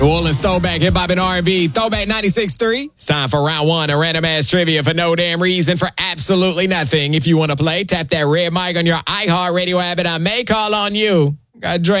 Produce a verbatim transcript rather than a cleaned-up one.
New Orleans Throwback, Hip Hop and R and B, Throwback ninety-six point three. It's time for round one of Random Ass Trivia for no damn reason, for absolutely nothing. If you want to play, tap that red mic on your iHeartRadio app and I may call on you. Got Dre